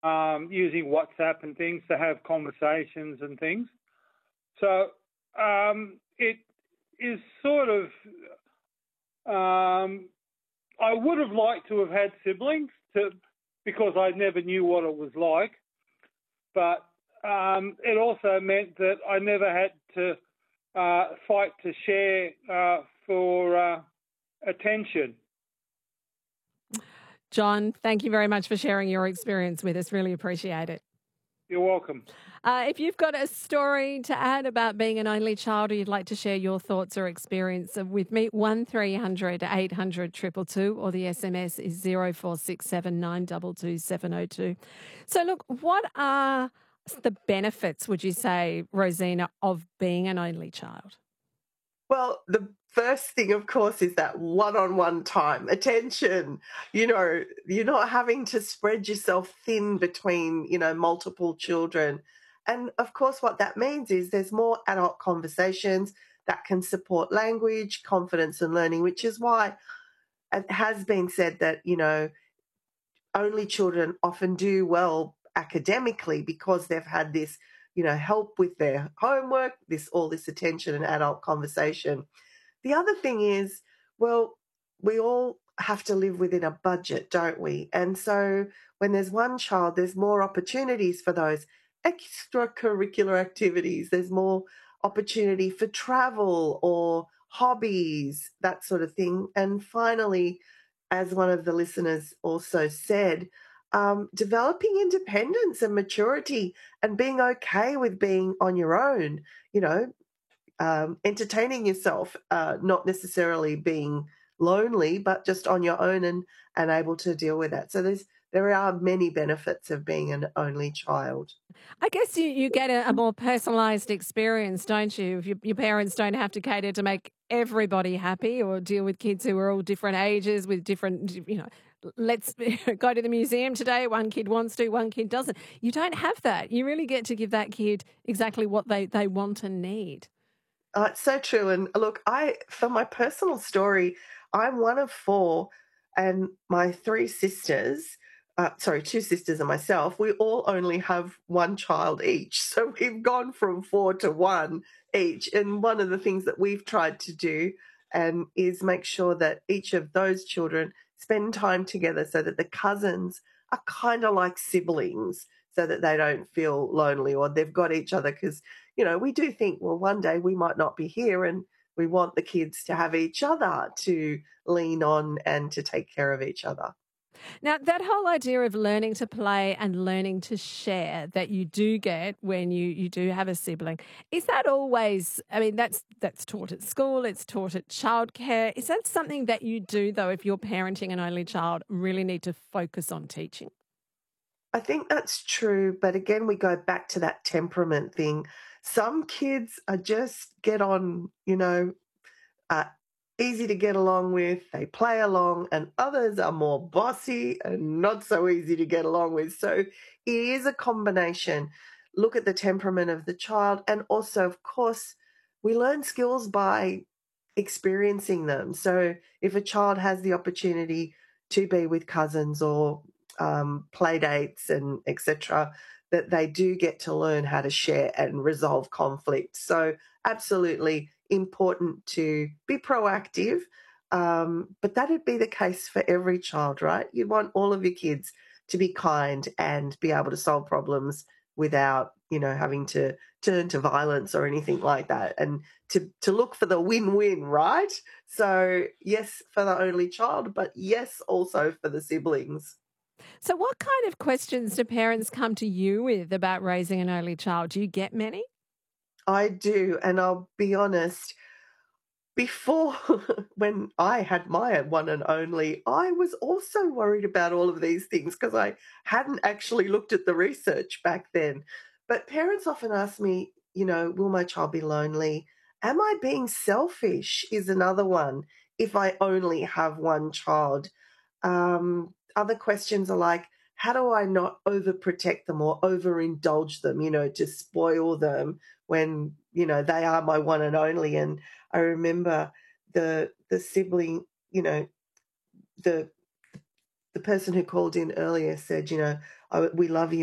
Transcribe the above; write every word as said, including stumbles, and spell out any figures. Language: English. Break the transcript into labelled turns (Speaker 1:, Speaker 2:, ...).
Speaker 1: um, using WhatsApp and things to have conversations and things. So um, it is sort of, um, I would have liked to have had siblings to, because I never knew what it was like, but um, it also meant that I never had to uh, fight to share uh, for uh, attention.
Speaker 2: John, thank you very much for sharing your experience with us. Really appreciate it.
Speaker 1: You're welcome.
Speaker 2: Uh, if you've got a story to add about being an only child, or you'd like to share your thoughts or experience with me, one three hundred eight hundred two two two, or the S M S is zero four six seven nine two two seven zero two. So look, what are the benefits, would you say, Rosina, of being an only child?
Speaker 3: Well, the first thing, of course, is that one-on-one time, attention. You know, you're not having to spread yourself thin between, you know, multiple children. And, of course, what that means is there's more adult conversations that can support language, confidence and learning, which is why it has been said that, you know, only children often do well academically because they've had this, you know, help with their homework, this all this attention and adult conversation. The other thing is, well, we all have to live within a budget, don't we? And so when there's one child, there's more opportunities for those extracurricular activities. There's more opportunity for travel or hobbies, that sort of thing. And finally, as one of the listeners also said, um, developing independence and maturity and being okay with being on your own, you know, um, entertaining yourself, uh, not necessarily being lonely, but just on your own and, and able to deal with that. So there's there are many benefits of being an only child.
Speaker 2: I guess you, you get a, a more personalised experience, don't you? If you, your parents don't have to cater to make everybody happy or deal with kids who are all different ages with different, you know, let's go to the museum today. One kid wants to, one kid doesn't. You don't have that. You really get to give that kid exactly what they, they want and need.
Speaker 3: Uh, it's so true. And look, I, for my personal story, I'm one of four, and my three sisters, uh, sorry, two sisters and myself, we all only have one child each. So we've gone from four to one each. And one of the things that we've tried to do and is make sure that each of those children spend time together so that the cousins are kind of like siblings, so that they don't feel lonely or they've got each other. Because, you know, we do think, well, one day we might not be here, and we want the kids to have each other to lean on and to take care of each other.
Speaker 2: Now, that whole idea of learning to play and learning to share that you do get when you, you do have a sibling, is that always, I mean, that's that's taught at school, it's taught at childcare. Is that something that you do, though, if you're parenting an only child, really need to focus on teaching?
Speaker 3: I think that's true. But again, we go back to that temperament thing. Some kids are just get on, you know, uh, easy to get along with, they play along, and others are more bossy and not so easy to get along with. So it is a combination. Look at the temperament of the child, and also, of course, we learn skills by experiencing them. So if a child has the opportunity to be with cousins or um, play dates and et cetera, that they do get to learn how to share and resolve conflict. So absolutely important to be proactive, um, but that'd be the case for every child, right? You want all of your kids to be kind and be able to solve problems without, you know, having to turn to violence or anything like that, and to, to look for the win-win, right? So yes, for the only child, but yes, also for the siblings.
Speaker 2: So what kind of questions do parents come to you with about raising an only child? Do you get many?
Speaker 3: I do, and I'll be honest, before, when I had my one and only, I was also worried about all of these things because I hadn't actually looked at the research back then. But parents often ask me, you know, will my child be lonely? Am I being selfish? Is another one if I only have one child. Um, other questions are like, how do I not overprotect them or overindulge them, you know, to spoil them when, you know, they are my one and only. And I remember the the sibling, you know, the the person who called in earlier said, you know, I, we love you.